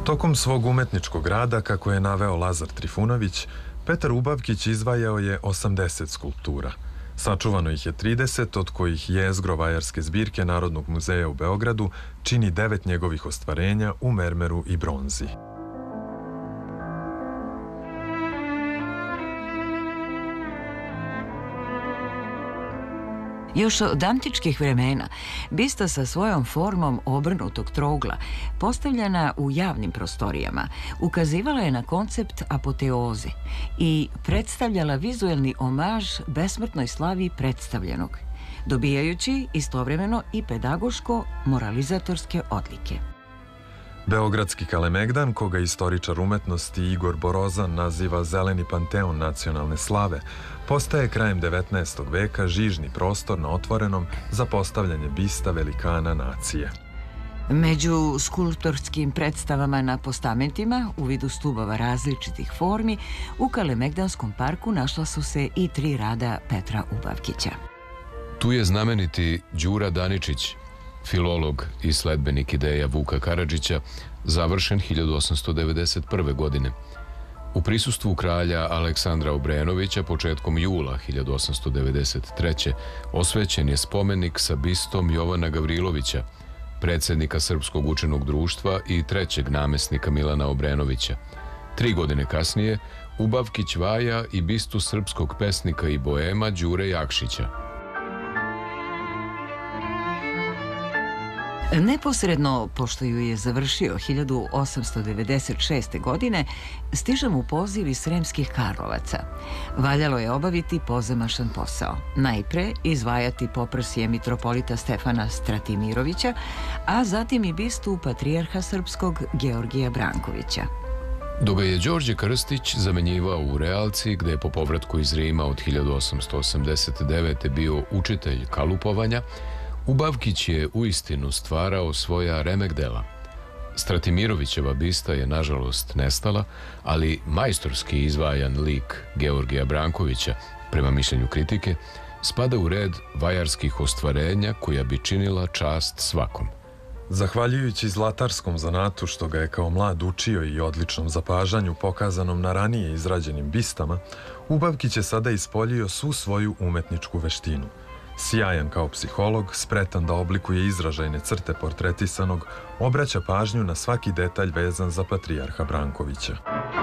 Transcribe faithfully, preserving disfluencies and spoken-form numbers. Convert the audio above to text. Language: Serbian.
Tokom svog umetničkog rada, kako je naveo Lazar Trifunović, Petar Ubavkić izvajao je osamdeset skulptura. Sačuvano ih je trideset, od kojih jezgro vajarske zbirke Narodnog muzeja u Beogradu čini devet njegovih ostvarenja u mermeru i bronzi. Još od antičkih vremena bista sa svojom formom obrnutog trougla, postavljena u javnim prostorijama, ukazivala je na koncept apoteoze i predstavljala vizuelni omaž besmrtnoj slavi predstavljenog, dobijajući istovremeno i pedagoško-moralizatorske odlike. Beogradski Kalemegdan, koga istoričar umetnosti Igor Borozan naziva zeleni panteon nacionalne slave, postaje krajem devetnaestog veka žižni prostor na otvorenom za postavljanje bista velikana nacije. Među skulptorskim predstavama na postamentima, u vidu stubova različitih formi, u Kalemegdanskom parku našla su se i tri rada Petra Ubavkića. Tu je znameniti Đura Daničić, filolog i sledbenik ideja Vuka Karadžića, završen hiljadu osamsto devedeset prve. godine. U prisustvu kralja Aleksandra Obrenovića početkom jula hiljadu osamsto devedeset treće. osvećen je spomenik sa bistom Jovana Gavrilovića, predsjednika Srpskog učenog društva i trećeg namesnika Milana Obrenovića. Tri godine kasnije Ubavkić vaja i bistu srpskog pesnika i boema Đure Jakšića. Neposredno, pošto ju je završio hiljadu osamsto devedeset šeste. godine, stiže mu poziv iz Sremskih Karlovaca. Valjalo je obaviti pozamašan posao. Najpre izvajati poprsje mitropolita Stefana Stratimirovića, a zatim i bistu patrijarha srpskog Georgija Brankovića. Dok ga je Đorđe Krstić zamenjivao u Realci, gde je po povratku iz Rima od hiljadu osamsto osamdeset devete. bio učitelj kalupovanja, Ubavkić je uistinu stvarao svoja remek dela. Stratimirovićeva bista je nažalost nestala, ali majstorski izvajan lik Georgija Brankovića, prema mišljenju kritike, spada u red vajarskih ostvarenja koja bi činila čast svakom. Zahvaljujući zlatarskom zanatu što ga je kao mlad učio i odličnom zapažanju pokazanom na ranije izrađenim bistama, Ubavkić je sada ispoljio svu svoju umetničku veštinu. Sjajan kao psiholog, spretan da oblikuje izražajne crte portretisanog, obraća pažnju na svaki detalj vezan za patrijarha Brankovića.